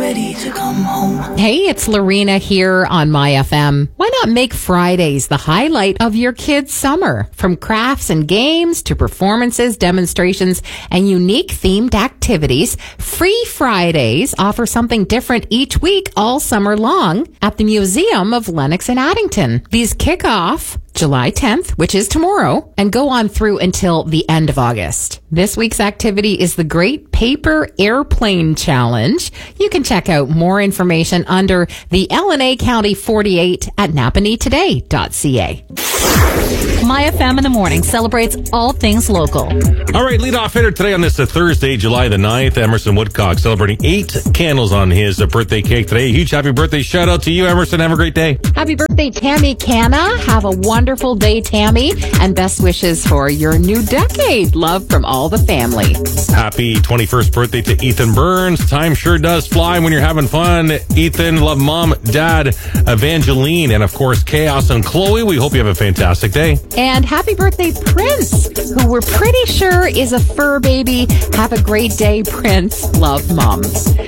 ready to come home. Hey, it's Lorena here on My FM. Why not make Fridays the highlight of your kids' summer? From crafts and games to performances, demonstrations, and unique themed activities, Free Fridays offer something different each week all summer long at the Museum of Lennox and Addington. These kick off July 10th, which is tomorrow, and go on through until the end of August. This week's activity is the Great Paper Airplane Challenge. You can check out more information under the LNA County 48 at napanetoday.ca. My FM in the morning celebrates all things local. All right, leadoff hitter today on this Thursday, July the 9th, Emerson Woodcock celebrating 8 candles on his birthday cake today. Huge happy birthday shout out to you, Emerson. Have a great day. Happy birthday, Tammy Canna. Have a wonderful day, Tammy, and best wishes for your new decade. Love from all the family. Happy 21st birthday to Ethan Burns. Time sure does fly when you're having fun. Ethan, love mom, dad, Evangeline, and of course, Chaos and Chloe. We hope you have a fantastic day. And happy birthday, Prince, who we're pretty sure is a fur baby. Have a great day, Prince. Love, moms.